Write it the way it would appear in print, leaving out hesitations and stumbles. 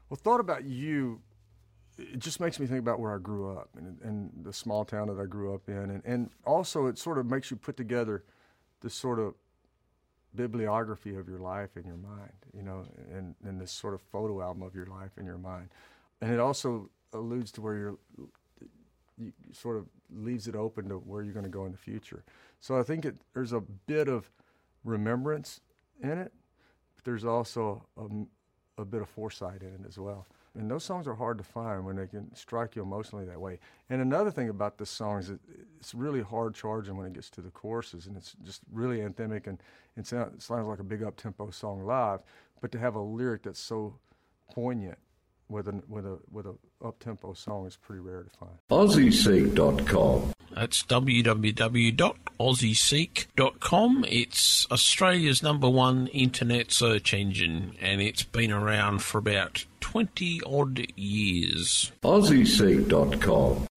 Well, thought about you, it just makes me think about where I grew up and the small town that I grew up in. And also it sort of makes you put together this sort of bibliography of your life in your mind, you know, and this sort of photo album of your life in your mind. And it also alludes to where you sort of leaves it open to where you're going to go in the future. So I think there's a bit of remembrance in it, but there's also a bit of foresight in it as well. And those songs are hard to find when they can strike you emotionally that way. And another thing about this song is it's really hard charging when it gets to the choruses, and it's just really anthemic, and it sounds like a big up-tempo song live. But to have a lyric that's so poignant with a up-tempo song is pretty rare to find. AussieSeek.com. That's www.aussieseek.com. It's Australia's #1 internet search engine, and it's been around for about 20-odd years. AussieSeek.com.